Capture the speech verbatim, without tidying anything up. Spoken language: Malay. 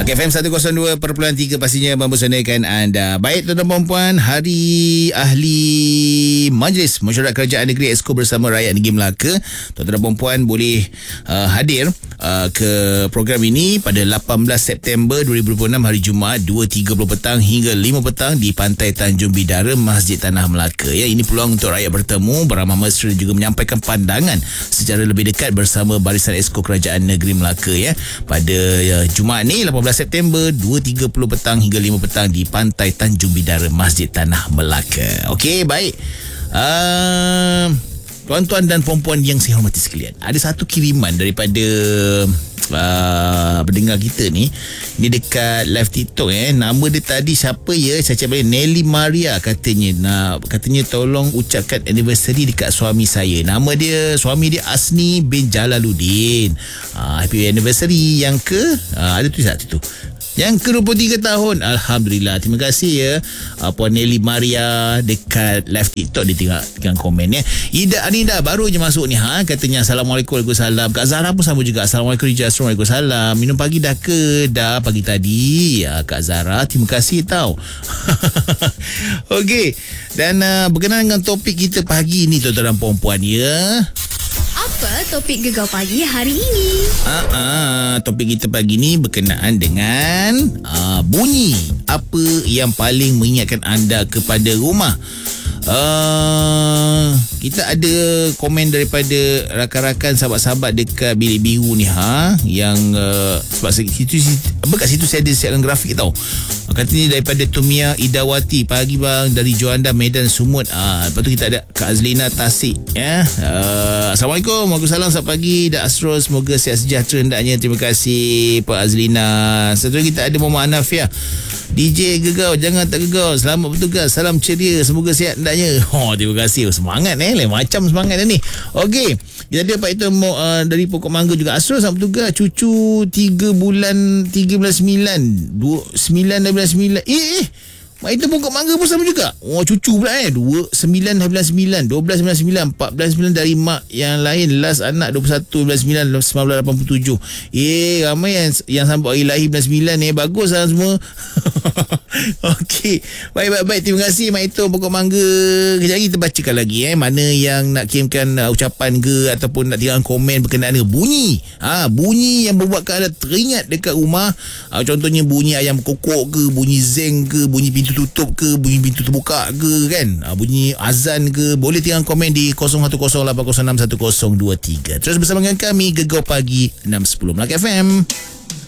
Melaka F M seratus dua perpuluhan tiga pastinya membersanakan anda. Baik tuan-tuan dan puan, Hari Ahli Majlis Mesyuarat Kerajaan Negeri Exco bersama Rakyat Negeri Melaka. Tuan-tuan dan puan boleh uh, hadir uh, ke program ini pada lapan belas September dua ribu dua puluh enam hari Jumaat dua tiga puluh petang hingga lima petang di Pantai Tanjung Bidara, Masjid Tanah Melaka. Ya, ini peluang untuk rakyat bertemu, beramah mesra dan juga menyampaikan pandangan secara lebih dekat bersama Barisan Exco Kerajaan Negeri Melaka ya. Pada uh, Jumaat ni lapan belas September dua tiga puluh petang hingga lima petang di Pantai Tanjung Bidara, Masjid Tanah Melaka. Okey, baik. Uh, tuan-tuan dan puan-puan yang saya hormati sekalian, ada satu kiriman daripada uh, pendengar kita ni. Ni dekat live TikTok eh. Nama dia tadi siapa ya? Saya cakap balik, Nelly Maria katanya. Nah, katanya tolong ucapkan anniversary dekat suami saya. Nama dia, suami dia Asni bin Jalaluddin. Uh, happy anniversary yang ke uh, ada tulis tak tu? Yang ke dua puluh tiga tahun. Alhamdulillah. Terima kasih ya uh, Puan Nelly Maria dekat live TikTok. Dia tengok, tengok komen ya. Ida Anida baru je masuk ni ha. Katanya Assalamualaikum. Waalaikumsalam. Kak Zahra pun sama juga. Assalamualaikum. Waalaikumsalam. Minum pagi dah ke? Dah pagi tadi ya, Kak Zahra. Terima kasih tau. Okey. Dan uh, berkenaan dengan topik kita pagi ni tuan-tuan dan puan-puan ya. Apa topik Gegar Pagi hari ini? Ah, ah, topik kita pagi ni berkenaan dengan ah, bunyi apa yang paling mengingatkan anda kepada rumah. Uh, kita ada komen daripada rakan-rakan sahabat-sahabat dekat Bilik Biru ni ha, yang uh, sebab situ, apa kat situ saya ada siapkan grafik tau. Katanya daripada Tumia Idawati, pagi bang dari Juanda Medan Sumut. Ah, lepas tu kita ada Kak Azlina Tasik ya. Uh, Assalamualaikum. Waalaikumsalam. Selamat pagi Dak Astro, semoga sihat sejahtera hendaknya. Terima kasih Pak Azlina. Satu lagi kita ada Muhammad Anafiah, D J Gegau, jangan tak gegau, selamat bertugas, salam ceria, semoga sihat hendaknya. Oh, terima kasih. Semangat eh, lain macam semangat dah ni. Okey, kita ada Pak itu uh, dari Pokok Mangga juga. Astro selamat bertugas, cucu tiga bulan tiga bulan sembilan sembilan dah bulan sembilan. Eh eh Mak itu Pokok Mangga pun sama juga. Oh, cucu pula eh. dua, sembilan dah bulan sembilan, dua belas bulan sembilan, empat belas bulan dari mak yang lain. Last anak dua puluh satu bulan sembilan, sembilan belas lapan puluh tujuh. Eh, ramai yang yang sambut hari lahir bulan sembilan ni. Eh. Bagus lah semua. Okey. Baik, baik, baik. Terima kasih Mak itu Pokok Mangga. Kejap lagi kita bacakan lagi eh. Mana yang nak kirimkan uh, ucapan ke ataupun nak tinggalkan komen berkenaan dengan bunyi. Ha, bunyi yang membuatkan anda teringat dekat rumah. Uh, contohnya bunyi ayam berkokok ke, bunyi zeng ke, bunyi pintu tutup ke, bunyi pintu terbuka ke kan, ha, bunyi azan ke. Boleh tinggal komen di kosong satu kosong lapan kosong enam satu kosong dua tiga. Terus bersama dengan kami Gegar Pagi enam sepuluh Melaka F M.